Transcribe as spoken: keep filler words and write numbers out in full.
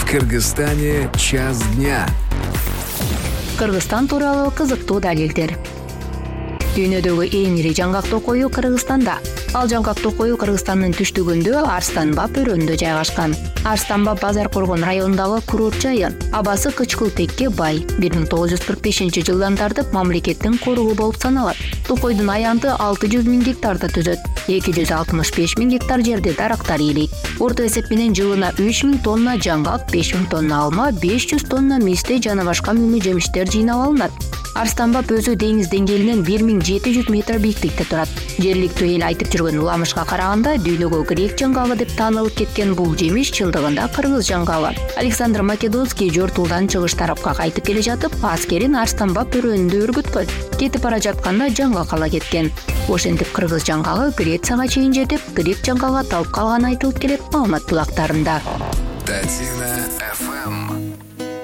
Кыргызстане час дня. Кыргызстан тууралуу кызыктуу далилдер. Дүйнөдөгү эң ири жаңгак токою Кыргызстанда. Ал жаңгак токою Кыргызстандын түштүгүндө Арстанбап өрөөнүндө жайгашкан. Арстанбап базар коргон районундагы курорт жайы. Абасы кычкылтекке бай. бир миң тогуз жүз кырк бешинчи жылдан тартып мамлекеттин коругу болуп саналат. Токойдун аянты алты жүз миң гектарды түзөт. эки жүз алтымыш беш миң гектар жерде дарактар ээлейт. Орто эсеп менен жылына үч миң тонна жаңгак, беш миң тонна алма, беш жүз тонна мисте жана башка мөмө жемиштер жыйнап алынат. Арстанбап өзү деңиз деңгээлинен бир миң жети жүз метр бийиктикте турат. Жергиликтүү эл айтып жүргөн уламышка караганда дүйнөгө грек жаңгагы деп таанылып кеткен бул жемиш чындыгында кыргыз жаңгагы. Александр Македонский жортулдан чыгыш тарапка кайтып келе жатып, аскерин Арстанбап өрөөнүндө өргүткөн. Кетип бара жатканда жаңгак ала кеткен. Ошентип кыргыз жаңгагы Грецияга чейин жетип, грек жаңгага талып калганы айтылып келет маалымат булактарында. Татина эф эм.